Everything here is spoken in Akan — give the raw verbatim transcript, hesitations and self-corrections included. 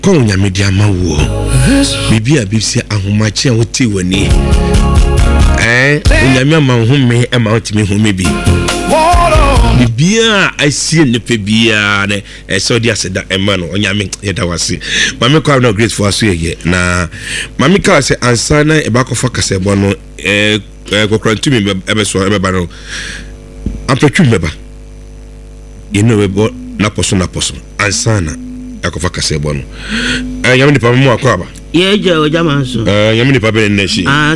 Kon nyame di ama wo. Bibi a bibsi ahomache a wote wani. Eh, nyame ama home e ma otimi home bi. Bibia asie ne pe bia ne e so di aseda e ma no nyame ye da wase. Mame kwa no grateful aso ye na mame ka se ansa na e ba kofa kasebo no eh kokrantu mi e be so e be ba no. Ampetwu meba. You know we na poso na poso ansa na akofa kasebo no. Eh nyame ni pa mo akwa ba. Ye je o jama so. Eh nyame ni pa be ne shi.